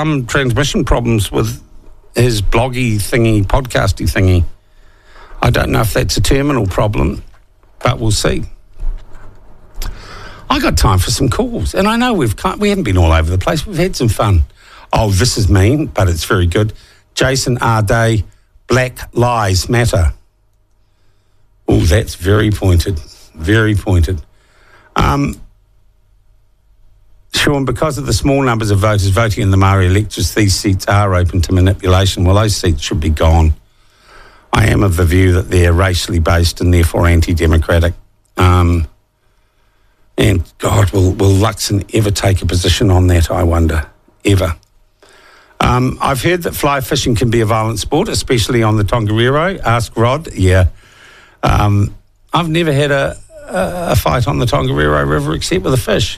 some transmission problems with his bloggy thingy, podcasty thingy. I don't know if that's a terminal problem, but we'll see. I got time for some calls, and I know we haven't been all over the place. We've had some fun. Oh, this is mean, but it's very good. Jason R. Day, Black Lives Matter. Oh, that's very pointed. Very pointed. Sean, because of the small numbers of voters voting in the Maori electors, these seats are open to manipulation. Well, those seats should be gone. I am of the view that they're racially based and therefore anti-democratic. And God, will Luxon ever take a position on that, I wonder? Ever. I've heard that fly fishing can be a violent sport, especially on the Tongariro. Ask Rod. Yeah. I've never had a fight on the Tongariro River except with a fish.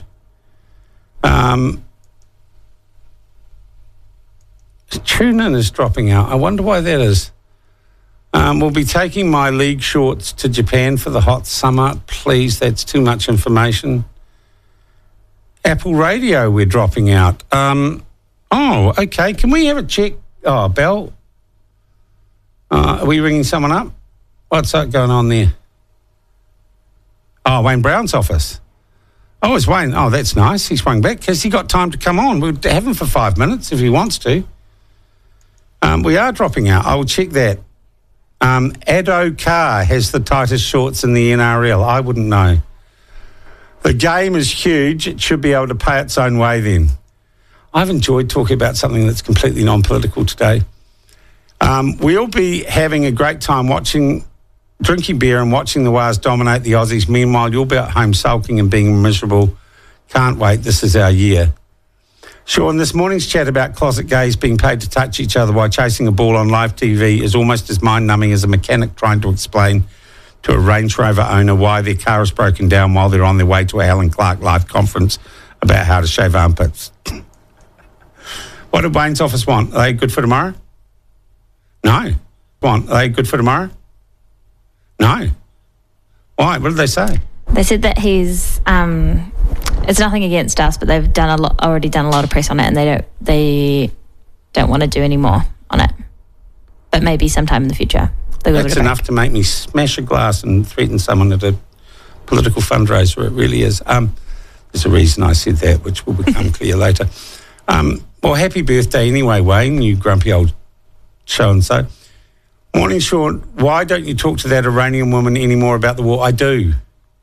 Tune-in is dropping out. I wonder why that is. We'll be taking my league shorts to Japan for the hot summer. Please, that's too much information. Apple Radio, we're dropping out. Oh, okay. Can we have a check? Oh, Bell. Are we ringing someone up? What's that going on there? Oh, Wayne Brown's office. Oh, it's Wayne. Oh, that's nice. He swung back. Has he got time to come on? We'll have him for 5 minutes if he wants to. We are dropping out. I will check that. Addo Carr has the tightest shorts in the NRL. I wouldn't know. The game is huge. It should be able to pay its own way then. I've enjoyed talking about something that's completely non-political today. We'll be having a great time drinking beer and watching the Wars dominate the Aussies. Meanwhile, you'll be at home sulking and being miserable. Can't wait. This is our year. Sean, this morning's chat about closet gays being paid to touch each other while chasing a ball on live TV is almost as mind-numbing as a mechanic trying to explain to a Range Rover owner why their car is broken down while they're on their way to a Helen Clark live conference about how to shave armpits. What did Wayne's office want? Are they good for tomorrow? No. Are they good for tomorrow? No. Why? What did they say? They said that he's... it's nothing against us, but they've already done a lot of press on it, and they don't want to do any more on it. But maybe sometime in the future. That's enough to make me smash a glass and threaten someone at a political fundraiser. It really is. There's a reason I said that, which will become clear later. Well, happy birthday anyway, Wayne, you grumpy old so-and-so. Morning, Sean. Why don't you talk to that Iranian woman anymore about the war? I do.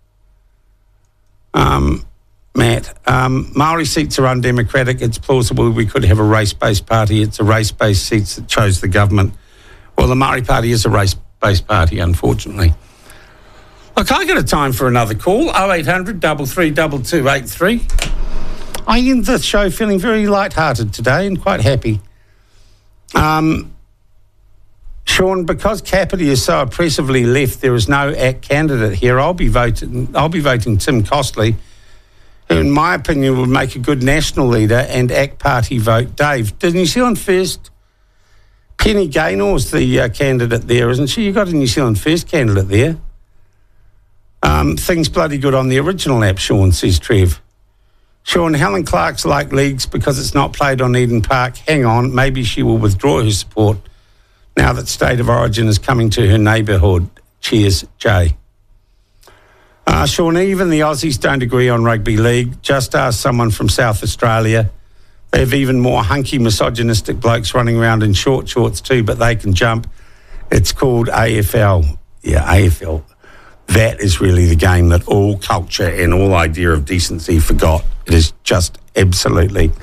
Matt, Maori seats are undemocratic. It's plausible we could have a race-based party. It's a race-based seats that chose the government. Well, the Maori Party is a race-based party, unfortunately. Look, I got a time for another call, 0800 332 283. I end the show feeling very light-hearted today and quite happy. Sean, because Kapiti is so oppressively left, there is no ACT candidate here. I'll be voting Tim Costley, who, in my opinion, would make a good national leader, and ACT Party vote Dave. Did New Zealand First? Penny Gaynor's the candidate there, isn't she? You got a New Zealand First candidate there. Things bloody good on the original app, Sean, says Trev. Sean, Helen Clark's like leagues because it's not played on Eden Park. Hang on, maybe she will withdraw her support now that State of Origin is coming to her neighbourhood. Cheers, Jay. Sean, even the Aussies don't agree on rugby league. Just ask someone from South Australia. They have even more hunky, misogynistic blokes running around in short shorts too, but they can jump. It's called AFL. Yeah, AFL. That is really the game that all culture and all idea of decency forgot. It is just absolutely...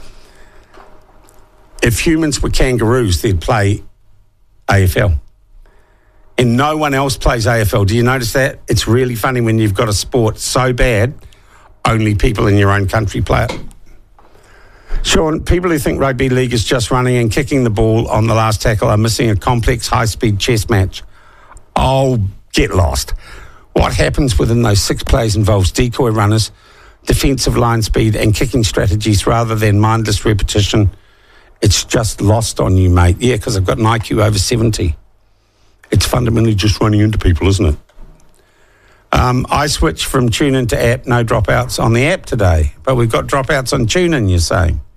If humans were kangaroos, they'd play AFL. And no one else plays AFL. Do you notice that? It's really funny when you've got a sport so bad, only people in your own country play it. Sean, people who think rugby league is just running and kicking the ball on the last tackle are missing a complex, high-speed chess match. Oh, get lost. What happens within those 6 plays involves decoy runners, defensive line speed and kicking strategies rather than mindless repetition. It's just lost on you, mate. Yeah, because I've got an IQ over 70. It's fundamentally just running into people, isn't it? I switched from TuneIn to app, no dropouts on the app today. But we've got dropouts on TuneIn, you're saying?